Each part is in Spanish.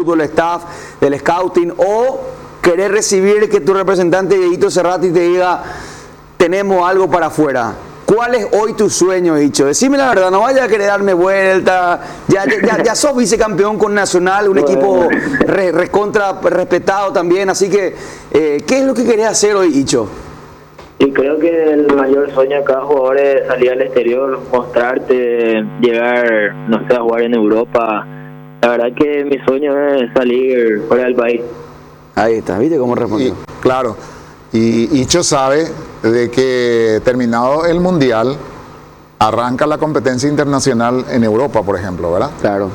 fútbol, staff, del scouting, o querer recibir que tu representante Dieguito Cerrati te diga, tenemos algo para afuera? ¿Cuál es hoy tu sueño, Dicho? Decime la verdad, no vaya a querer darme vuelta. Ya sos vicecampeón con Nacional, un equipo recontra respetado también. Así que, ¿qué es lo que querés hacer hoy, Dicho? Y creo que el mayor sueño de cada jugador es salir al exterior, mostrarte, llegar, no sé, a jugar en Europa. La verdad que mi sueño es salir fuera del país. Ahí está, ¿viste cómo respondió? Claro. Y Icho sabe de que terminado el Mundial, arranca la competencia internacional en Europa, por ejemplo, ¿verdad? Claro.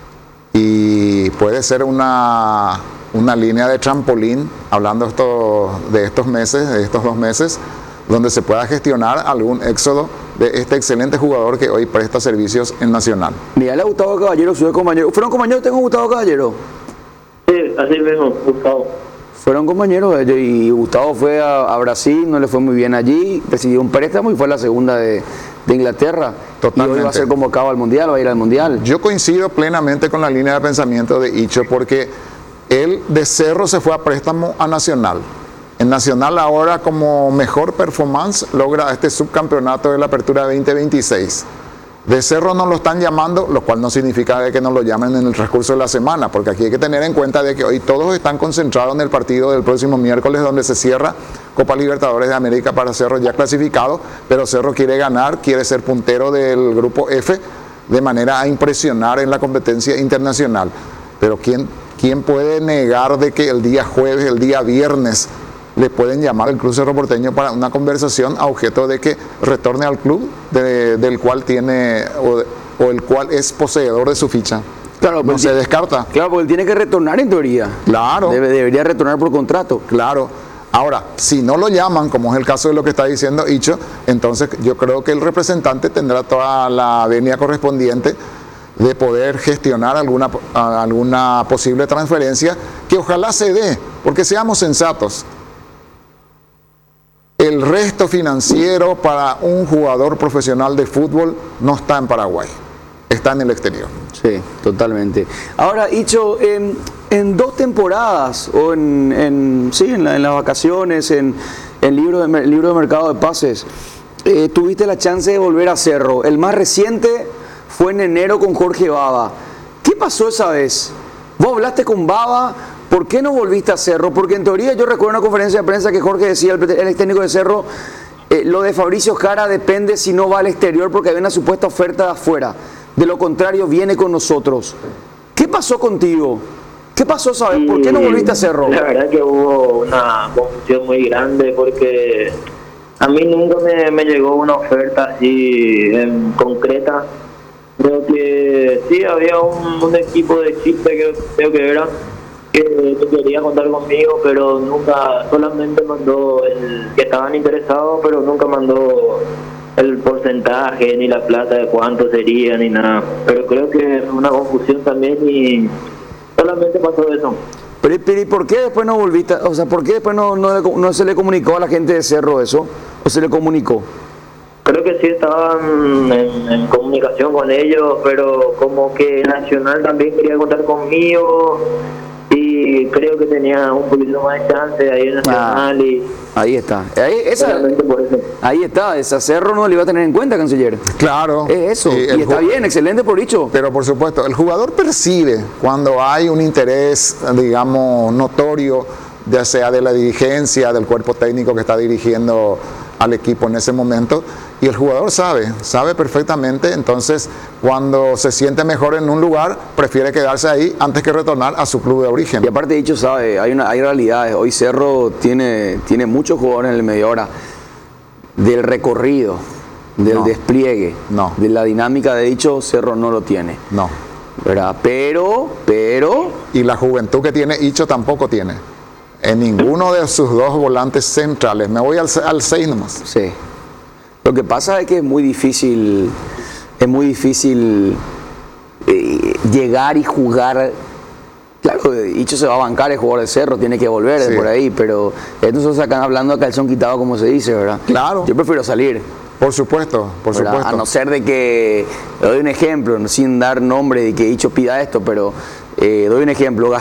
Y puede ser una línea de trampolín, hablando de estos meses, de estos 2 meses, donde se pueda gestionar algún éxodo de este excelente jugador que hoy presta servicios en Nacional. Mira, a Gustavo Caballero, su compañero. ¿Fueron compañeros? ¿Tengo Gustavo Caballero? Sí, así mismo, Gustavo. Fueron compañeros ellos, y Gustavo fue a Brasil, no le fue muy bien allí, recibió un préstamo y fue a la segunda de Inglaterra. Totalmente. Y hoy va a ser convocado al Mundial, va a ir al Mundial. Yo coincido plenamente con la línea de pensamiento de Icho, porque él de Cerro se fue a préstamo a Nacional. En Nacional ahora, como mejor performance, logra este subcampeonato de la Apertura 2026. De Cerro no lo están llamando, lo cual no significa que no lo llamen en el transcurso de la semana, porque aquí hay que tener en cuenta de que hoy todos están concentrados en el partido del próximo miércoles, donde se cierra Copa Libertadores de América para Cerro ya clasificado, pero Cerro quiere ganar, quiere ser puntero del grupo F, de manera a impresionar en la competencia internacional. Pero ¿quién puede negar de que el día jueves, el día viernes, le pueden llamar al Club Cerro Porteño para una conversación a objeto de que retorne al club del cual tiene o el cual es poseedor de su ficha? Claro, no se descarta. Claro, porque él tiene que retornar en teoría. Claro. Debería retornar por contrato. Claro. Ahora, si no lo llaman, como es el caso de lo que está diciendo Icho, entonces yo creo que el representante tendrá toda la venia correspondiente de poder gestionar alguna posible transferencia que ojalá se dé, porque seamos sensatos. El resto financiero para un jugador profesional de fútbol no está en Paraguay, está en el exterior. Sí, totalmente. Ahora, Icho, en 2 temporadas, o en las vacaciones, en el libro de mercado de pases, tuviste la chance de volver a Cerro. El más reciente fue en enero con Jorge Baba. ¿Qué pasó esa vez? ¿Vos hablaste con Baba? ¿Por qué no volviste a Cerro? Porque en teoría yo recuerdo una conferencia de prensa que Jorge decía, el técnico de Cerro, lo de Fabricio Jara depende si no va al exterior porque hay una supuesta oferta de afuera. De lo contrario, viene con nosotros. ¿Qué pasó contigo? ¿Qué pasó, sabes? ¿Por qué no volviste a Cerro? La verdad que hubo una confusión muy grande porque a mí nunca me llegó una oferta así concreta. Creo que sí, había un equipo de Chipre, creo que era, que quería contar conmigo, pero nunca, solamente mandó el que estaban interesados, pero nunca mandó el porcentaje ni la plata de cuánto sería ni nada. Pero creo que es una confusión también y solamente pasó eso. Pero ¿y por qué después no volviste? O sea, ¿por qué después no se le comunicó a la gente de Cerro eso? ¿O se le comunicó? Creo que sí estaban en comunicación con ellos, pero como que Nacional también quería contar conmigo y creo que tenía un poquito más de chance ahí en Nacional. Ahí está. Ahí está. Esa Cerro no le iba a tener en cuenta, canciller. Claro. Es eso. Y está bien, excelente por dicho. Pero por supuesto, el jugador percibe cuando hay un interés, digamos, notorio, ya sea de la dirigencia, del cuerpo técnico que está dirigiendo al equipo en ese momento, y el jugador sabe perfectamente. Entonces cuando se siente mejor en un lugar prefiere quedarse ahí antes que retornar a su club de origen. Y aparte dicho, sabe, hay realidades. Hoy Cerro tiene muchos jugadores en el media hora del recorrido, del despliegue, de la dinámica de dicho. Cerro no lo tiene, ¿verdad? Pero y la juventud que tiene Icho tampoco tiene en ninguno de sus 2 volantes centrales. Me voy al 6 nomás. Sí. Lo que pasa es que es muy difícil llegar y jugar. Claro, Icho se va a bancar, el jugador de Cerro, tiene que volver de por ahí, pero nosotros acá hablando a calzón quitado, como se dice, ¿verdad? Claro. Yo prefiero salir. Por supuesto, por supuesto. A no ser de que, doy un ejemplo, sin dar nombre de que Icho pida esto, pero doy un ejemplo.